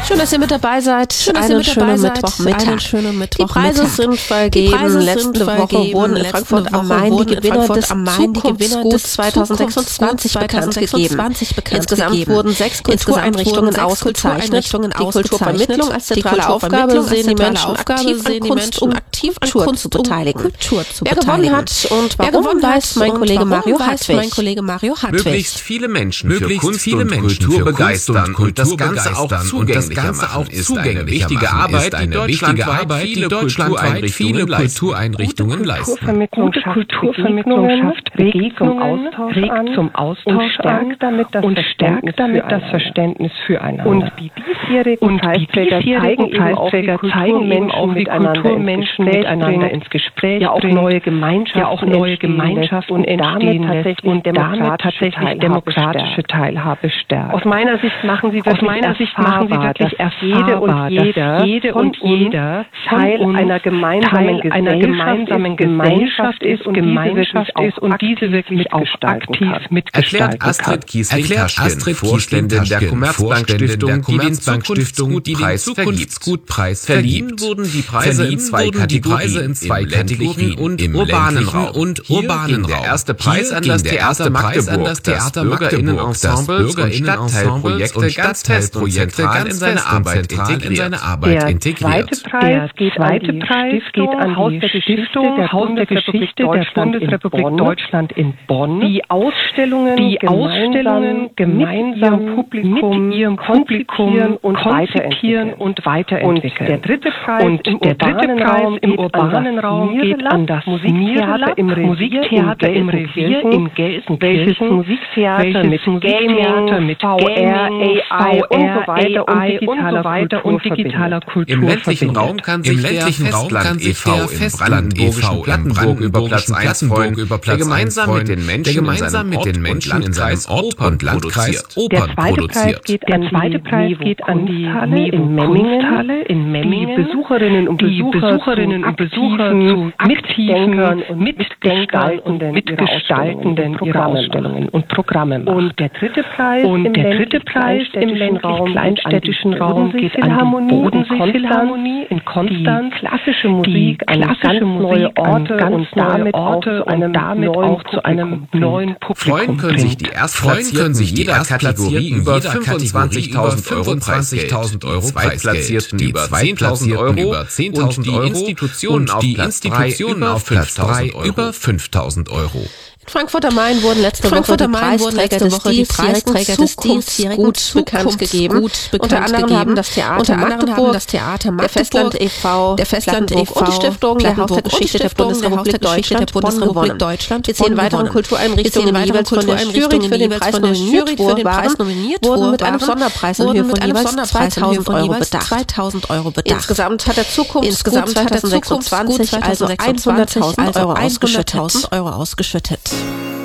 Schön, dass ihr mit dabei seid. Einen schönen Mittwochmittag. Die Preise sind vergeben. Letzte Woche wurden in Frankfurt am Main die Gewinner des Zukunftsgut 2026 bekannt gegeben. Insgesamt wurden 6 Kultureinrichtungen ausgezeichnet. Die Kulturvermittlung als zentrale Aufgabe sehen die Menschen aktiv an Kunst zu beteiligen. Wer gewonnen hat und warum, weiß mein Kollege Mario Hartwig. Möglichst viele Menschen für Kunst und Kultur begeistern und das Ganze auch zugänglicher machen, ist eine wichtige Arbeit, die deutschlandweit viele Kultureinrichtungen leisten. Gute Kulturvermittlung schafft Begegnung, regt zum Austausch und stärkt damit das Verständnis füreinander. Und die diesjährigen Preisträger zeigen eben auch, wie Kulturmenschen miteinander ins Gespräch bringen, ja auch neue Gemeinschaften entstehen lässt und damit tatsächlich demokratische Teilhabe stärkt. Aus meiner Sicht machen sie wirklich erfahrbar, dass jede und jeder Teil einer gemeinsamen Gemeinschaft ist und diese wirklich auch aktiv mitgestalten kann. Erklärt Astrid Kiesling-Taschken, der Commerzbank-Stiftung, die den Zukunftsgutpreis vergibt. Wurden die Preise in zwei Kategorien, im ländlichen und urbanen Raum. Der erste Preis an das Theater Magdeburg, das Bürgerinnenensemble und Stadtteilprojekte ganz fest und zentral in seine Arbeit integriert. Der zweite Preis geht an die Stiftung Haus der Geschichte der Bundesrepublik Deutschland in Bonn. Die Ausstellungen gemeinsam mit ihrem Publikum konzipieren und weiterentwickeln. Der dritte Preis im urbanen Raum geht an das Musiktheater im Revier in Gelsenkirchen, welches Musiktheater mit VR, AI und so weiter und digitaler Kultur Im ländlichen Raum kann sich der Festland e.V. im Brandenburg über Platz 1 freuen, der gemeinsam mit den Menschen in seinem Ort und Landkreis Opern produziert. Der zweite Preis geht an die Nebenkunsthalle in Memmingen, die Besucherinnen und Besucher zu Mitdenkern und mitgestaltenden ihre Ausstellungen und Programme macht. Und der dritte Preis im ländlichen kleinstädtischen Raum geht an die Bodensee-Philharmonie in Konstanz, die klassische Musik an ganz neue Orte und damit auch zu einem neuen Publikum. Freuen können sich die Erstplatzierten jeder Kategorie über 25.000 Euro Preisgeld, die Zweitplatzierten über 10.000 Euro und die Institutionen auf Platz 3 über 5.000 Euro. In Frankfurt am Main wurden letzte Woche die Preisträger des Zukunftsguts bekannt gegeben. Unter anderem haben das Theater Magdeburg, der Festland e.V., und die Stiftung der Haus der Geschichte der Bundesrepublik Deutschland. Die 10 weiteren Kultureinrichtungen, die jeweils von der Jury für den Preis nominiert wurden mit einem Sonderpreis in Höhe von jeweils 2.000 Euro bedacht. Insgesamt hat der Zukunftsgut 2026 also 100.000 Euro ausgeschüttet.